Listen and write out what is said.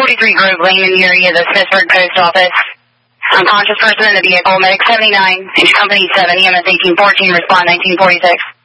43 Grove Lane in the area of the Smithsburg Post Office. Unconscious person in the vehicle, medic 79, company 7, EMS 1814, respond 1946.